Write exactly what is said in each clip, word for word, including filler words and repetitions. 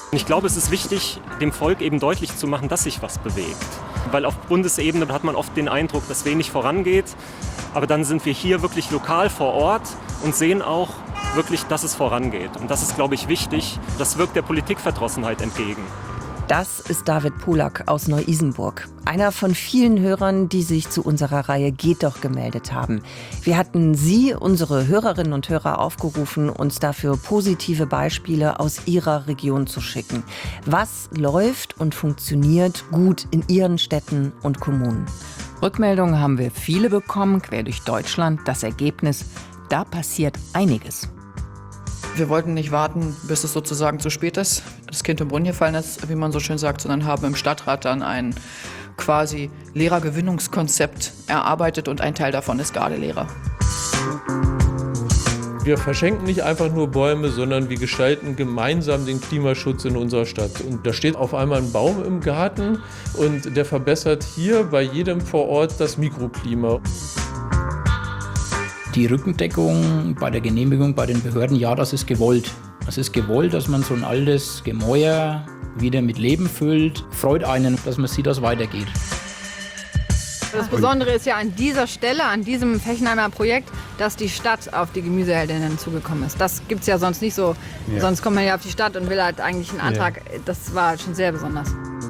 Ich glaube, es ist wichtig, dem Volk eben deutlich zu machen, dass sich was bewegt. Weil auf Bundesebene hat man oft den Eindruck, dass wenig vorangeht. Aber dann sind wir hier wirklich lokal vor Ort und sehen auch wirklich, dass es vorangeht. Und das ist, glaube ich, wichtig. Das wirkt der Politikverdrossenheit entgegen. Das ist David Polak aus Neu-Isenburg. Einer von vielen Hörern, die sich zu unserer Reihe Geht doch gemeldet haben. Wir hatten Sie, unsere Hörerinnen und Hörer, aufgerufen, uns dafür positive Beispiele aus Ihrer Region zu schicken. Was läuft und funktioniert gut in Ihren Städten und Kommunen? Rückmeldungen haben wir viele bekommen, quer durch Deutschland. Das Ergebnis, da passiert einiges. Wir wollten nicht warten, bis es sozusagen zu spät ist, das Kind im Brunnen gefallen ist, wie man so schön sagt, sondern haben im Stadtrat dann ein quasi Lehrergewinnungskonzept erarbeitet und ein Teil davon ist Gardelehrer. Wir verschenken nicht einfach nur Bäume, sondern wir gestalten gemeinsam den Klimaschutz in unserer Stadt. Und da steht auf einmal ein Baum im Garten und der verbessert hier bei jedem vor Ort das Mikroklima. Die Rückendeckung bei der Genehmigung bei den Behörden, ja, das ist gewollt. Es ist gewollt, dass man so ein altes Gemäuer wieder mit Leben füllt. Freut einen, dass man sieht, dass es weitergeht. Das Besondere ist ja an dieser Stelle, an diesem Fechenheimer Projekt, dass die Stadt auf die Gemüseheldinnen zugekommen ist. Das gibt es ja sonst nicht so. Ja. Sonst kommt man ja auf die Stadt und will halt eigentlich einen Antrag. Ja. Das war schon sehr besonders.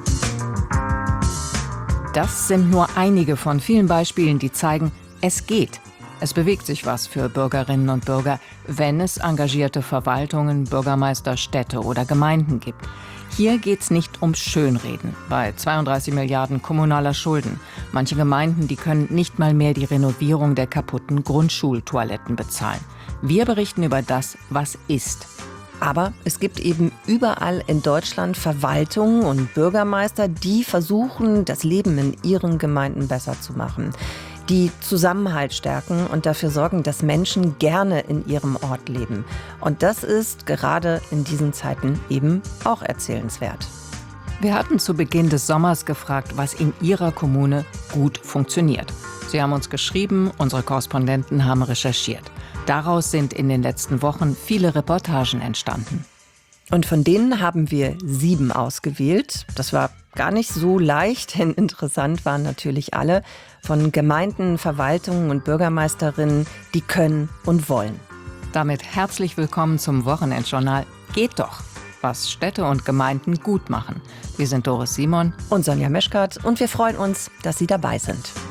Das sind nur einige von vielen Beispielen, die zeigen, es geht. Es bewegt sich was für Bürgerinnen und Bürger, wenn es engagierte Verwaltungen, Bürgermeister, Städte oder Gemeinden gibt. Hier geht es nicht ums Schönreden bei zweiunddreißig Milliarden kommunaler Schulden. Manche Gemeinden, die können nicht mal mehr die Renovierung der kaputten Grundschultoiletten bezahlen. Wir berichten über das, was ist. Aber es gibt eben überall in Deutschland Verwaltungen und Bürgermeister, die versuchen, das Leben in ihren Gemeinden besser zu machen. Die Zusammenhalt stärken und dafür sorgen, dass Menschen gerne in ihrem Ort leben. Und das ist gerade in diesen Zeiten eben auch erzählenswert. Wir hatten zu Beginn des Sommers gefragt, was in Ihrer Kommune gut funktioniert. Sie haben uns geschrieben, unsere Korrespondenten haben recherchiert. Daraus sind in den letzten Wochen viele Reportagen entstanden. Und von denen haben wir sieben ausgewählt. Das war gar nicht so leicht, denn interessant waren natürlich alle. Von Gemeinden, Verwaltungen und Bürgermeisterinnen, die können und wollen. Damit herzlich willkommen zum Wochenendjournal Geht doch, was Städte und Gemeinden gut machen. Wir sind Doris Simon und Sonja Meschkat und wir freuen uns, dass Sie dabei sind.